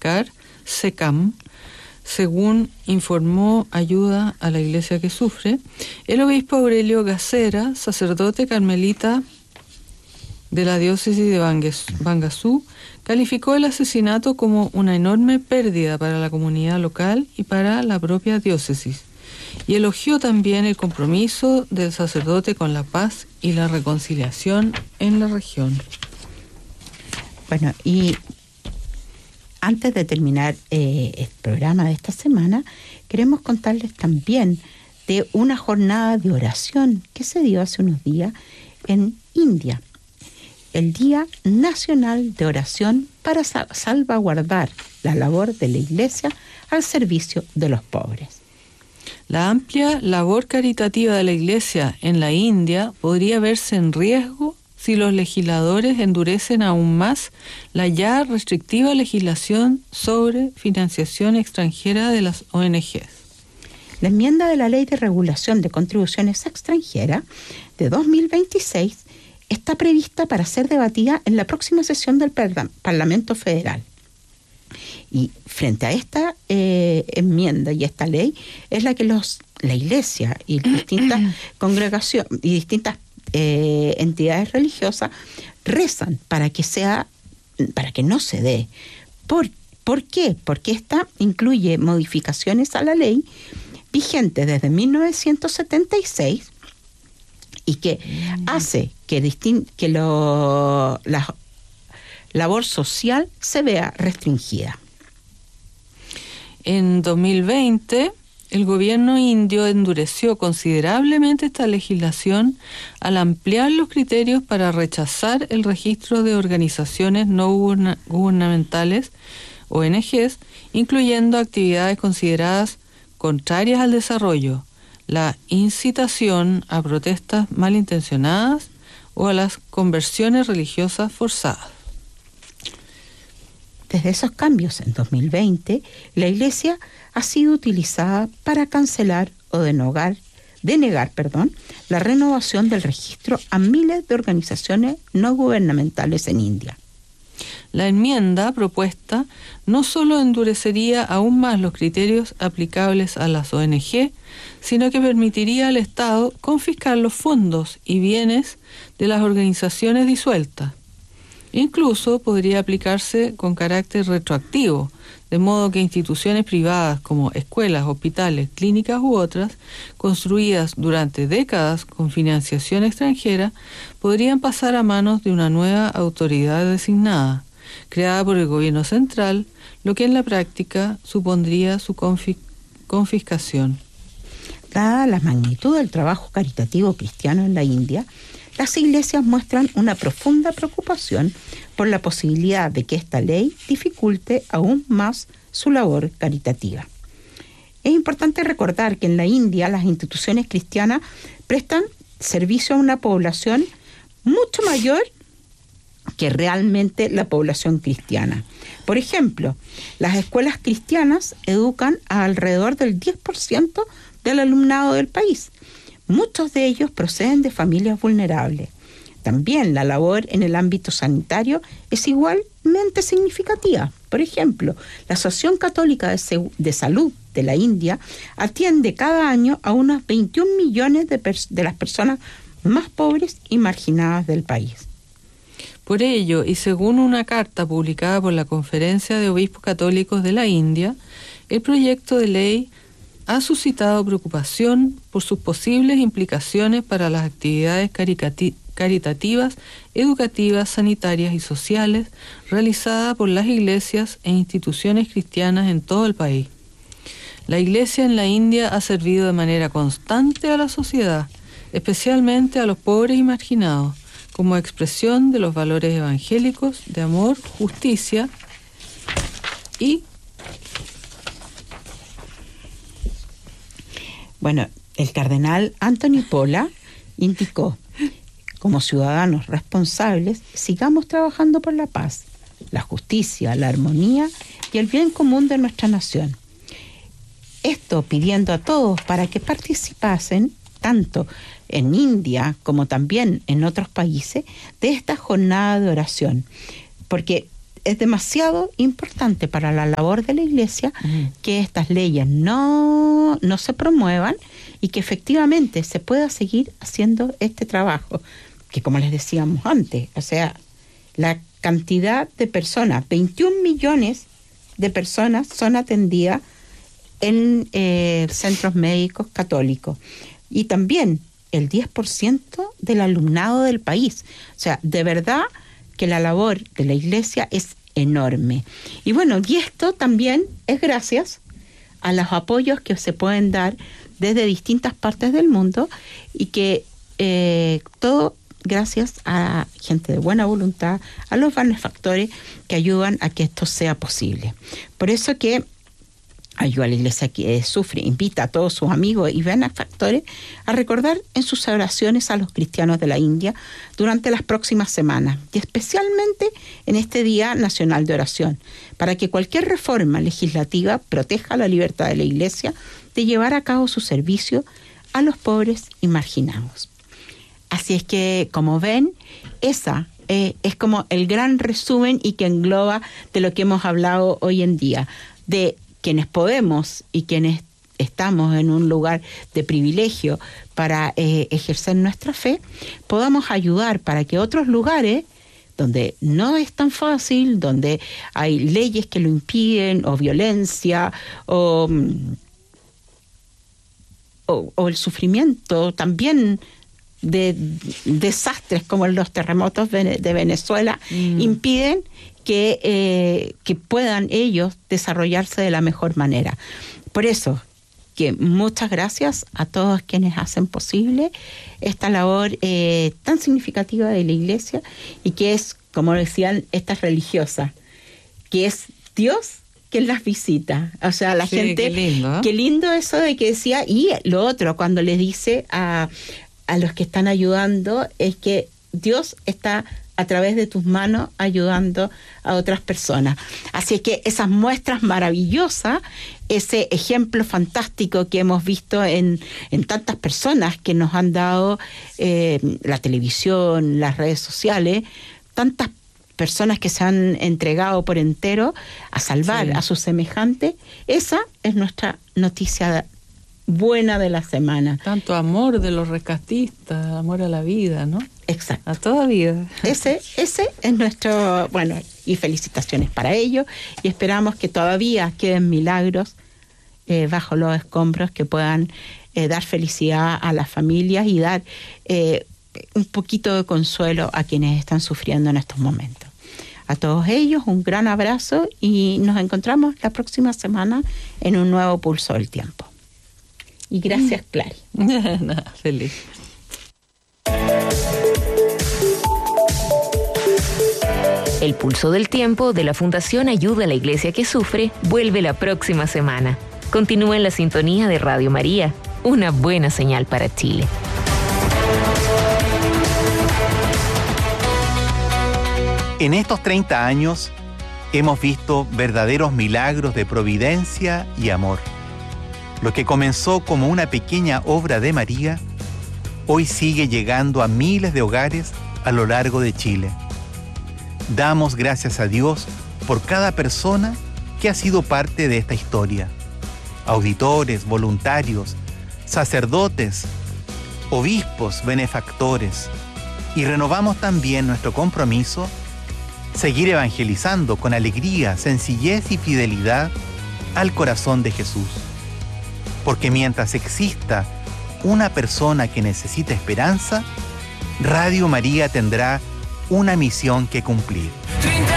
erradicar SECAM, según informó Ayuda a la Iglesia que Sufre. El obispo Aurelio Gacera, sacerdote carmelita de la diócesis de Bangasú, calificó el asesinato como una enorme pérdida para la comunidad local y para la propia diócesis, y elogió también el compromiso del sacerdote con la paz y la reconciliación en la región. Bueno, y antes de terminar el programa de esta semana, queremos contarles también de una jornada de oración que se dio hace unos días en India. El Día Nacional de Oración para salvaguardar la labor de la Iglesia al servicio de los pobres. La amplia labor caritativa de la Iglesia en la India podría verse en riesgo si los legisladores endurecen aún más la ya restrictiva legislación sobre financiación extranjera de las ONGs. La enmienda de la Ley de Regulación de Contribuciones Extranjeras de 2026 está prevista para ser debatida en la próxima sesión del Parlamento Federal. Y frente a esta enmienda y esta ley es la que la Iglesia y distintas congregaciones y distintas entidades religiosas rezan para que no se dé. ¿Por qué? Porque esta incluye modificaciones a la ley vigente desde 1976 y que hace que la labor social se vea restringida. En 2020, el gobierno indio endureció considerablemente esta legislación al ampliar los criterios para rechazar el registro de organizaciones no gubernamentales, ONGs, incluyendo actividades consideradas contrarias al desarrollo, la incitación a protestas malintencionadas o a las conversiones religiosas forzadas. Desde esos cambios en 2020, la Iglesia ha sido utilizada para cancelar o denegar la renovación del registro a miles de organizaciones no gubernamentales en India. La enmienda propuesta no solo endurecería aún más los criterios aplicables a las ONG, sino que permitiría al Estado confiscar los fondos y bienes de las organizaciones disueltas. Incluso podría aplicarse con carácter retroactivo, de modo que instituciones privadas como escuelas, hospitales, clínicas u otras, construidas durante décadas con financiación extranjera, podrían pasar a manos de una nueva autoridad designada, creada por el gobierno central, lo que en la práctica supondría su confiscación. Dada la magnitud del trabajo caritativo cristiano en la India, las iglesias muestran una profunda preocupación por la posibilidad de que esta ley dificulte aún más su labor caritativa. Es importante recordar que en la India las instituciones cristianas prestan servicio a una población mucho mayor que realmente la población cristiana. Por ejemplo, las escuelas cristianas educan a alrededor del 10% del alumnado del país. Muchos de ellos proceden de familias vulnerables. También la labor en el ámbito sanitario es igualmente significativa. Por ejemplo, la Asociación Católica de Salud de la India atiende cada año a unos 21 millones de las personas más pobres y marginadas del país. Por ello, y según una carta publicada por la Conferencia de Obispos Católicos de la India, el proyecto de ley ha suscitado preocupación por sus posibles implicaciones para las actividades caritativas, educativas, sanitarias y sociales realizadas por las iglesias e instituciones cristianas en todo el país. La Iglesia en la India ha servido de manera constante a la sociedad, especialmente a los pobres y marginados, como expresión de los valores evangélicos de amor, justicia y... Bueno, el cardenal Anthony Pola indicó: como ciudadanos responsables, sigamos trabajando por la paz, la justicia, la armonía y el bien común de nuestra nación. Esto pidiendo a todos para que participasen, tanto en India como también en otros países, de esta jornada de oración. Porque es demasiado importante para la labor de la Iglesia que estas leyes no se promuevan y que efectivamente se pueda seguir haciendo este trabajo, que como les decíamos antes, o sea, la cantidad de personas, 21 millones de personas son atendidas en centros médicos católicos, y también el 10% del alumnado del país. O sea, de verdad que la labor de la Iglesia es enorme. Y bueno, y esto también es gracias a los apoyos que se pueden dar desde distintas partes del mundo, y que todo gracias a gente de buena voluntad, a los benefactores que ayudan a que esto sea posible. Por eso que Ayuda a la Iglesia que Sufre invita a todos sus amigos y benefactores a recordar en sus oraciones a los cristianos de la India durante las próximas semanas, y especialmente en este Día Nacional de Oración, para que cualquier reforma legislativa proteja la libertad de la Iglesia de llevar a cabo su servicio a los pobres y marginados. Así es que, como ven, esa es como el gran resumen y que engloba de lo que hemos hablado hoy en día, de quienes podemos y quienes estamos en un lugar de privilegio para ejercer nuestra fe, podamos ayudar para que otros lugares donde no es tan fácil, donde hay leyes que lo impiden, o violencia, o el sufrimiento también de desastres como los terremotos de Venezuela, impiden que puedan ellos desarrollarse de la mejor manera. Por eso, que muchas gracias a todos quienes hacen posible esta labor tan significativa de la Iglesia, y que es, como decían estas religiosas, que es Dios quien las visita. O sea, la gente... Qué lindo eso de que decía. Y lo otro, cuando les dice a los que están ayudando, es que Dios está a través de tus manos ayudando a otras personas. Así que esas muestras maravillosas, ese ejemplo fantástico que hemos visto en tantas personas que nos han dado la televisión, las redes sociales, tantas personas que se han entregado por entero a salvar a sus semejantes, esa es nuestra noticia buena de la semana. Tanto amor de los rescatistas, amor a la vida, ¿no? Exacto. A toda vida. Ese es nuestro, bueno, y felicitaciones para ellos, y esperamos que todavía queden milagros bajo los escombros que puedan dar felicidad a las familias y dar un poquito de consuelo a quienes están sufriendo en estos momentos. A todos ellos un gran abrazo, y nos encontramos la próxima semana en un nuevo Pulso del Tiempo. Y gracias, Clary. Nada, feliz. El Pulso del Tiempo de la Fundación Ayuda a la Iglesia que Sufre vuelve la próxima semana. Continúa en la sintonía de Radio María, una buena señal para Chile. En estos 30 años hemos visto verdaderos milagros de providencia y amor. Lo que comenzó como una pequeña obra de María, hoy sigue llegando a miles de hogares a lo largo de Chile. Damos gracias a Dios por cada persona que ha sido parte de esta historia. Auditores, voluntarios, sacerdotes, obispos, benefactores. Y renovamos también nuestro compromiso, seguir evangelizando con alegría, sencillez y fidelidad al corazón de Jesús. Porque mientras exista una persona que necesita esperanza, Radio María tendrá una misión que cumplir.